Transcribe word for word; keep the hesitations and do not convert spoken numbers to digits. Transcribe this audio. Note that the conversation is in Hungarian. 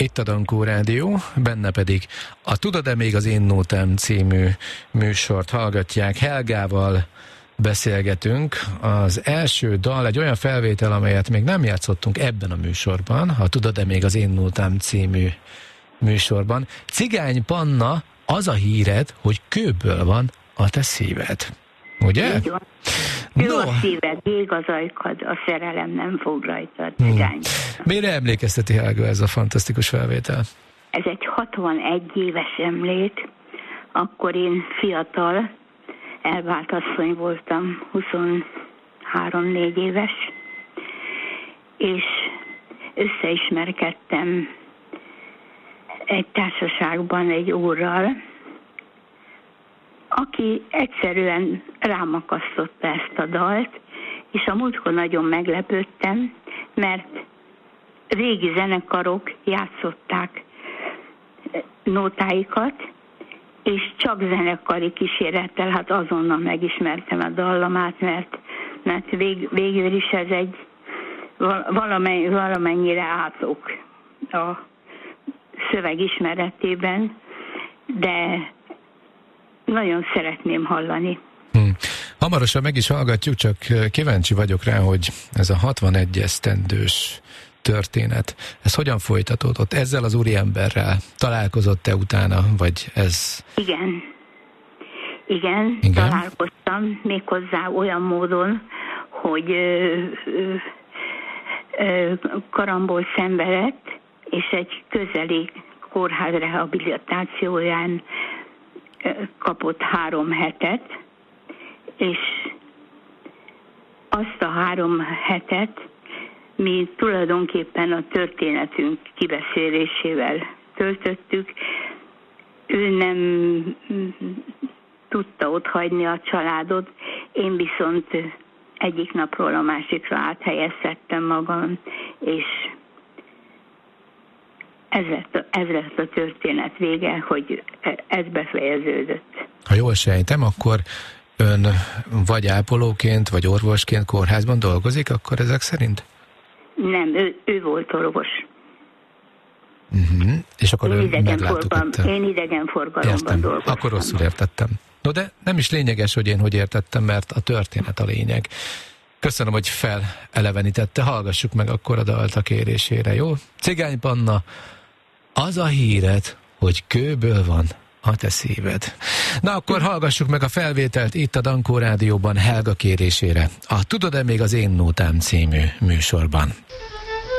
Itt a Dankó Rádió, benne pedig a Tudod-e még az én nótám című műsort hallgatják. Helgával beszélgetünk. Az első dal egy olyan felvétel, amelyet még nem játszottunk ebben a műsorban, a Tudod-e még az én nótám című műsorban. Cigány Panna, az a híred, hogy kőből van a te szíved. Ugye? Így van. Ő no. a szíved, ég az ajkad, a szerelem nem fog rajtad. Hmm. Mire emlékezteti, Helga, ez a fantasztikus felvétel? Ez egy hatvanegy éves emlét. Akkor én fiatal, elvált asszony voltam, huszonhárom-négy éves, és összeismerkedtem egy társaságban egy úrral, aki egyszerűen rámakasztotta ezt a dalt, és a múltkor nagyon meglepődtem, mert régi zenekarok játszották nótáikat, és csak zenekari kísérettel, hát azonnal megismertem a dallamát, mert, mert vég, végül is ez egy valamennyi, valamennyire átlók a szöveg ismeretében, de nagyon szeretném hallani. Hmm. Hamarosan meg is hallgatjuk, csak kíváncsi vagyok rá, hogy ez a hatvanegy esztendős történet, ez hogyan folytatódott? Ezzel az úriemberrel találkozott-e utána, vagy ez... Igen. Igen, Igen? találkoztam, méghozzá olyan módon, hogy ö, ö, ö, karambol szenvedett, és egy közeli kórház rehabilitációján kapott három hetet, és azt a három hetet mi tulajdonképpen a történetünk kibeszélésével töltöttük. Ő nem tudta otthagyni a családot, én viszont egyik napról a másikra áthelyeztettem magam, és ez lett, a, ez lett a történet vége, hogy ez befejeződött. Ha jól sejtem, akkor ön vagy ápolóként, vagy orvosként kórházban dolgozik, akkor ezek szerint? Nem, ő, ő volt orvos. Uh-huh. És akkor én ön idegenforgalomban Én idegenforgalomban dolgoztam. Akkor rosszul értettem. No, de nem is lényeges, hogy én hogy értettem, mert a történet a lényeg. Köszönöm, hogy felelevenítette. Hallgassuk meg akkor a dalt a kérésére, jó? Cigány Panna, az a híred, hogy kőből van a te szíved. Na akkor hallgassuk meg a felvételt itt a Dankó Rádióban Helga kérésére. A Tudod-e még az én nótám című műsorban.